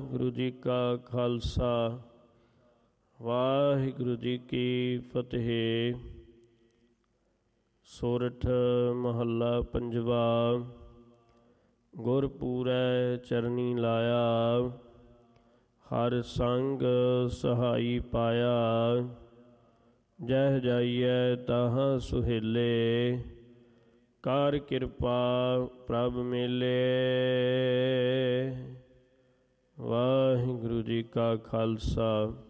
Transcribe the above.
ਵਾਹਿਗੁਰੂ ਜੀ ਕਾ ਖਾਲਸਾ ਵਾਹਿਗੁਰੂ ਜੀ ਕੀ ਫਤਿਹ। ਸੋਰਠ ਮਹੱਲਾ ਪੰਜਵਾ। ਗੁਰਪੂਰੈ ਚਰਨੀ ਲਾਇਆ, ਹਰ ਸੰਗ ਸਹਾਈ ਪਾਇਆ। ਜਹ ਜਾਈਐ ਤਾਹਾਂ ਸੁਹੇਲੇ, ਕਰ ਕਿਰਪਾ ਪ੍ਰਭ ਮੇਲੇ। ਵਾਹਿਗੁਰੂ ਜੀ ਕਾ ਖਾਲਸਾ